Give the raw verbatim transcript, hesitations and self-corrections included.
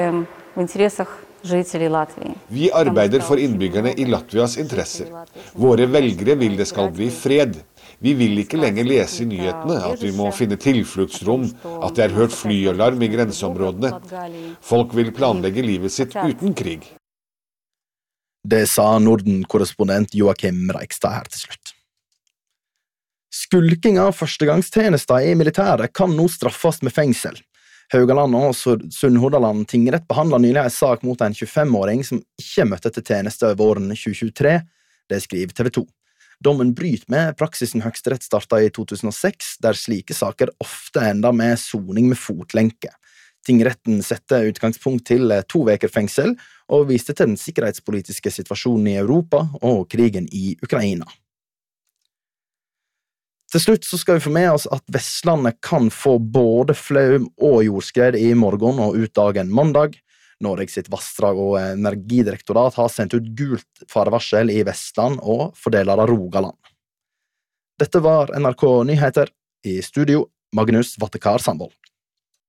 Vi arbeider for innbyggerne i Latvias interesser. Våre velgere vil det skal bli fred. Vi vil ikke lenger lese i nyhetene at vi må finne tilfluktsrom, at det er hørt flyalarm i grenseområdene. Folk vil planlegge livet sitt uten krig. Det sa Norden-korrespondent Joakim Reikstad her til slutt. Skulking av førstegangstjenester i militæret kan nå straffes med fengsel. Haugaland og Sunnhordaland tingrett behandlet nylig en sak mot en tjuefem-åring som ikke møtte til tjeneste våren tjue tjuetre, det skriver T V to. Dommen bryter med praksisen Høyesterett startet i to tusen og seks, der slike saker ofte ender med soning med fotlenke. Tingretten setter utgangspunkt til to veker fengsel, og viste til den sikkerhetspolitiske situasjonen i Europa og krigen i Ukraina. Til slutt så skal vi få med oss at Vestlandet kan få både flaum og jordskred i morgen og ut dagen mandag. Norge sitt vassdrag- og energidirektorat har sendt ut gult farevarsel i Vestland og fordeler av Rogaland. Dette var N R K Nyheter. I studio, Magnus Vattekar Sandvold.